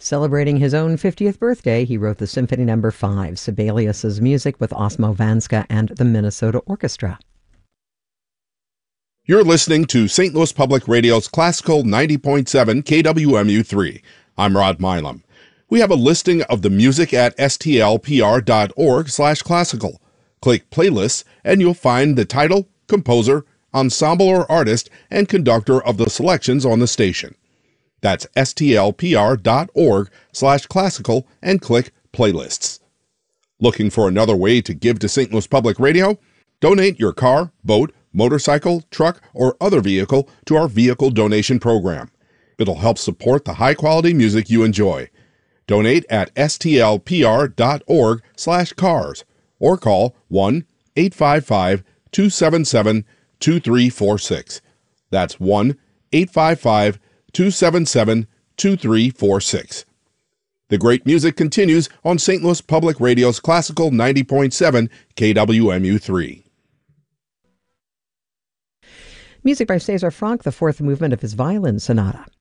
Celebrating his own 50th birthday, he wrote the Symphony No. 5, Sibelius's music with Osmo Vanska and the Minnesota Orchestra. You're listening to St. Louis Public Radio's Classical 90.7 KWMU3. I'm Rod Milam. We have a listing of the music at stlpr.org/classical. Click Playlists and you'll find the title, composer, ensemble or artist, and conductor of the selections on the station. That's stlpr.org/classical and click Playlists. Looking for another way to give to St. Louis Public Radio? Donate your car, boat, motorcycle, truck, or other vehicle to our vehicle donation program. It'll help support the high-quality music you enjoy. Donate at stlpr.org/cars or call 1-855-277-2346. That's 1-855-277-2346. The great music continues on St. Louis Public Radio's Classical 90.7 KWMU3. Music by César Franck, the fourth movement of his violin sonata.